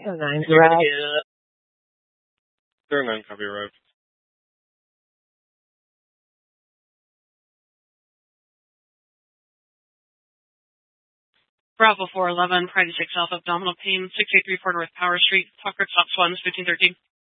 9 arrived. Yeah. 09 copy arrived. Bravo 411, Pride 6 Alpha, abdominal pain, 6834 North Power Street, Tucker, top swans, 1513.